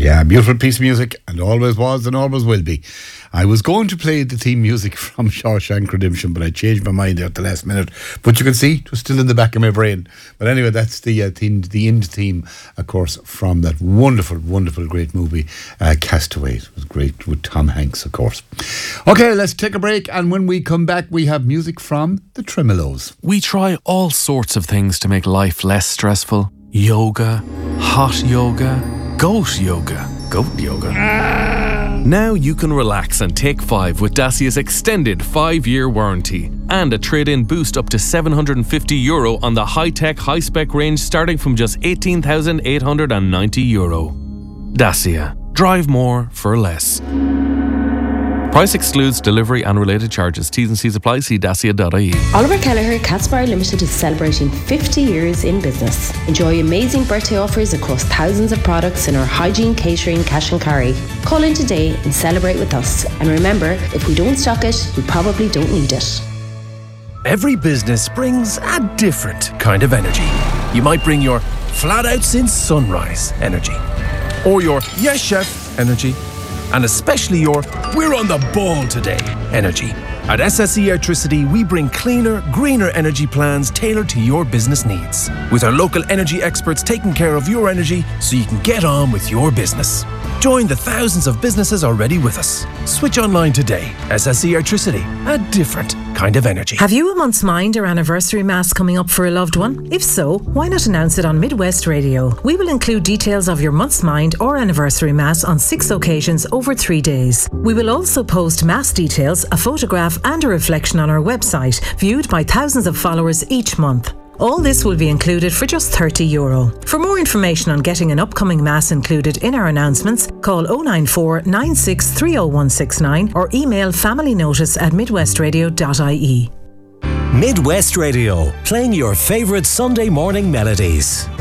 Yeah, beautiful piece of music, and always was and always will be. I was going to play the theme music from Shawshank Redemption, but I changed my mind at the last minute. But you can see it was still in the back of my brain. But anyway, that's the end theme, of course, from that wonderful, wonderful, great movie, Castaway. It was great with Tom Hanks, of course. Okay, let's take a break, and when we come back, we have music from the Tremolos. We try all sorts of things to make life less stressful. Yoga, hot yoga, goat yoga. Now you can relax and take 5 with Dacia's extended 5-year warranty and a trade-in boost up to €750 on the high-tech, high-spec range starting from just €18,890. Dacia. Drive more for less. Price excludes delivery and related charges. T's and C's apply. See dacia.ie. Oliver Kelleher Catsbar Limited is celebrating 50 years in business. Enjoy amazing birthday offers across thousands of products in our hygiene, catering, cash and carry. Call in today and celebrate with us. And remember, if we don't stock it, we probably don't need it. Every business brings a different kind of energy. You might bring your flat out since sunrise energy, or your yes chef energy, and especially your we're on the ball today energy. At SSE Electricity, we bring cleaner, greener energy plans tailored to your business needs, with our local energy experts taking care of your energy so you can get on with your business. Join the thousands of businesses already with us. Switch online today. SSE Electricity, a different kind of energy. Have you a month's mind or anniversary mass coming up for a loved one? If so, why not announce it on Midwest Radio? We will include details of your month's mind or anniversary mass on 6 occasions over 3 days. We will also post mass details, a photograph and a reflection on our website, viewed by thousands of followers each month. All this will be included for just €30. For more information on getting an upcoming mass included in our announcements, call 094 96 30169 or email familynotice@midwestradio.ie. Midwest Radio, playing your favourite Sunday morning melodies.